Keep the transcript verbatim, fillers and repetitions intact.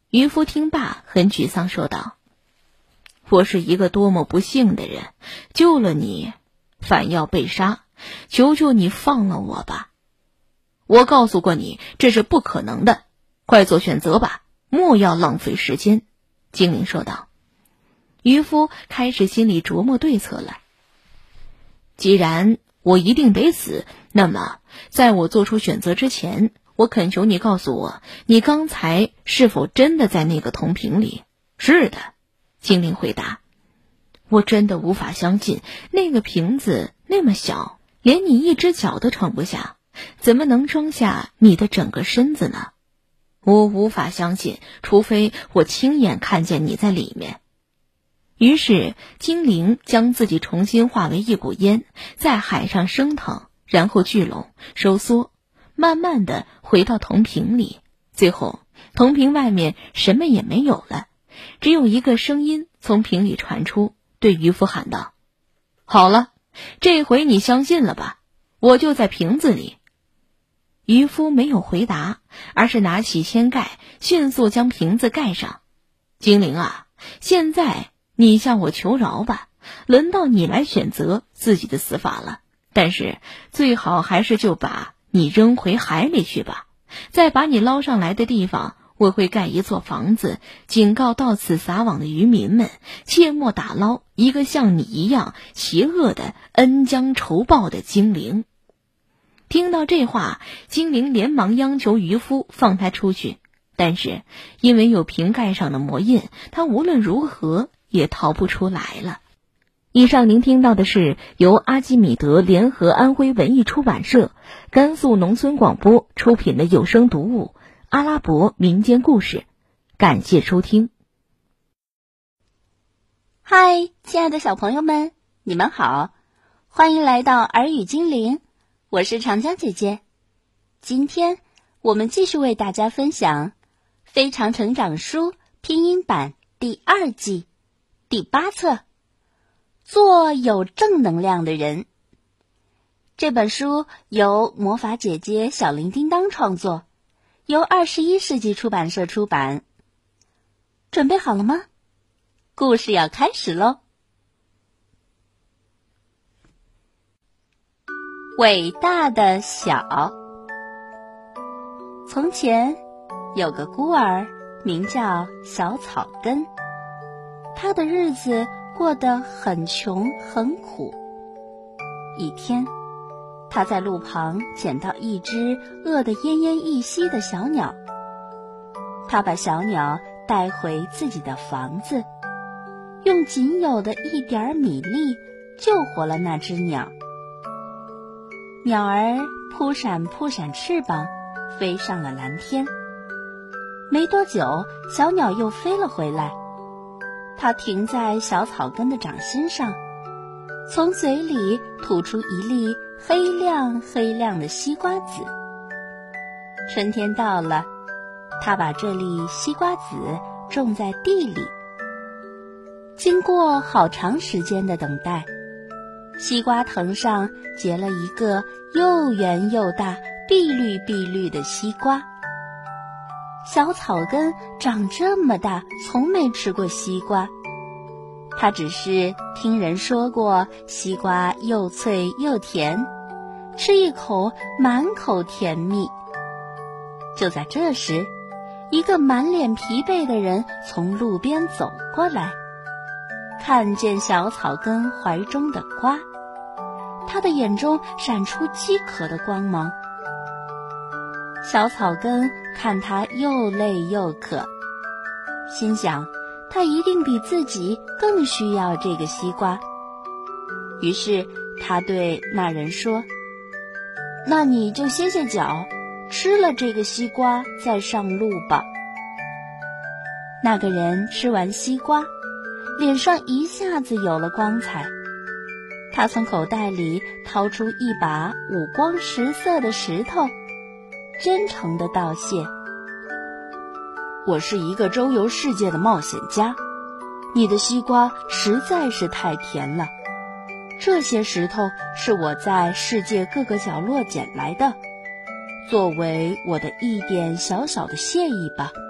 渔夫听罢很沮丧，说道：我是一个多么不幸的人，救了你反要被杀，求求你放了我吧。我告诉过你，这是不可能的，快做选择吧，莫要浪费时间。精灵说道。渔夫开始心里琢磨对策了。既然我一定得死，那么在我做出选择之前，我恳求你告诉我，你刚才是否真的在那个铜瓶里？是的，精灵回答。我真的无法相信，那个瓶子那么小，连你一只脚都盛不下，怎么能装下你的整个身子呢？我无法相信，除非我亲眼看见你在里面。于是精灵将自己重新化为一股烟，在海上升腾，然后聚拢收缩，慢慢地回到铜瓶里。最后铜瓶外面什么也没有了，只有一个声音从瓶里传出，对渔夫喊道：好了，这回你相信了吧？我就在瓶子里。渔夫没有回答，而是拿起掀盖，迅速将瓶子盖上。精灵啊，现在你向我求饶吧，轮到你来选择自己的死法了。但是最好还是就把你扔回海里去吧，在把你捞上来的地方，我会盖一座房子，警告到此撒网的渔民们，切莫打捞一个像你一样邪恶的恩将仇报的精灵。听到这话，精灵连忙央求渔夫放他出去，但是因为有瓶盖上的魔印，他无论如何也逃不出来了。以上您听到的是由阿基米德联合安徽文艺出版社、甘肃农村广播出品的有声读物《阿拉伯民间故事》，感谢收听。 嗨，亲爱的小朋友们，你们好，欢迎来到耳语精灵，我是长江姐姐。今天我们继续为大家分享《非常成长书》拼音版第二季第八册，做有正能量的人。这本书由魔法姐姐小铃叮当创作，由二十一世纪出版社出版。准备好了吗？故事要开始喽！伟大的小。从前有个孤儿，名叫小草根，他的日子过得很穷很苦。一天，他在路旁捡到一只饿得奄奄一息的小鸟，他把小鸟带回自己的房子，用仅有的一点米粒救活了那只鸟。鸟儿扑闪扑闪翅膀，飞上了蓝天。没多久，小鸟又飞了回来，它停在小草根的掌心上，从嘴里吐出一粒黑亮黑亮的西瓜籽。春天到了，它把这粒西瓜籽种在地里。经过好长时间的等待，西瓜藤上结了一个又圆又大、碧绿碧绿的西瓜。小草根长这么大，从没吃过西瓜，他只是听人说过西瓜又脆又甜，吃一口满口甜蜜。就在这时，一个满脸疲惫的人从路边走过来，看见小草根怀中的瓜，他的眼中闪出饥渴的光芒。小草根看他又累又渴，心想他一定比自己更需要这个西瓜。于是他对那人说：那你就歇歇脚，吃了这个西瓜再上路吧。那个人吃完西瓜，脸上一下子有了光彩。他从口袋里掏出一把五光十色的石头，真诚地道谢：我是一个周游世界的冒险家，你的西瓜实在是太甜了，这些石头是我在世界各个角落捡来的，作为我的一点小小的谢意吧。